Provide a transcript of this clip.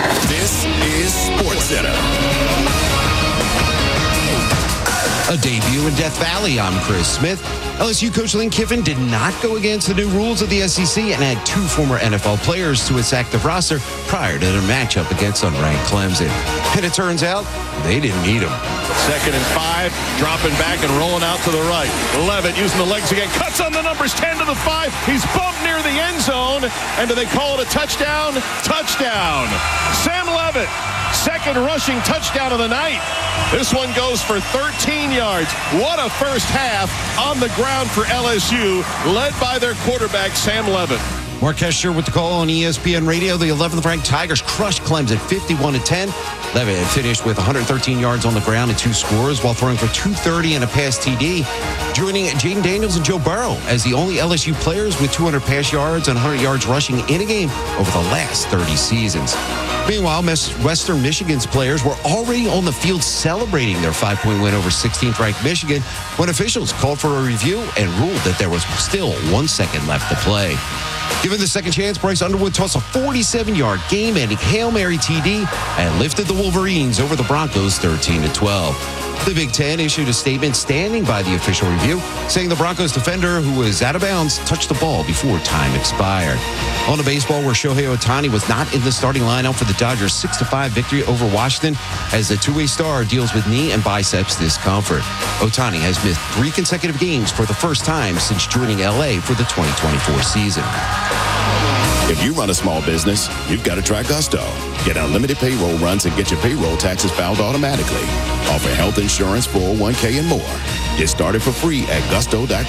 This is SportsCenter. A debut in Death Valley. I'm Chris Smith. LSU coach Lane Kiffin did not go against the new rules of the SEC and had two former NFL players to its active roster prior to their matchup against unranked Clemson. And it turns out they didn't need him. 2nd and 5, dropping back and rolling out to the right. Levitt using the legs again, cuts on the numbers, 10 to the 5. He's bumped near the end zone. And do they call it a touchdown? Touchdown. Sam Levitt, second rushing touchdown of the night. This one goes for 13 yards. What a first half on the ground for LSU, led by their quarterback, Sam Levitt. Mark Hesher with the call on ESPN Radio. The 11th ranked Tigers crushed Clemson 51-10. Levitt finished with 113 yards on the ground and 2 scores while throwing for 230 and a pass TD. Joining Jaden Daniels and Joe Burrow as the only LSU players with 200 pass yards and 100 yards rushing in a game over the last 30 seasons. Meanwhile, Western Michigan's players were already on the field celebrating their 5-point win over 16th ranked Michigan when officials called for a review and ruled that there was still 1 second left to play. Given the second chance, Bryce Underwood tossed a 47-yard game-ending Hail Mary TD and lifted the Wolverines over the Broncos 13-12. The Big Ten issued a statement standing by the official review, saying the Broncos defender, who was out of bounds, touched the ball before time expired. On to baseball, where Shohei Ohtani was not in the starting lineup for the Dodgers' 6-5 victory over Washington as the two-way star deals with knee and biceps discomfort. Ohtani has missed 3 consecutive games for the first time since joining L.A. for the 2024 season. If you run a small business, you've got to try Gusto. Get unlimited payroll runs and get your payroll taxes filed automatically. Offer health insurance, 401k, and more. Get started for free at gusto.com.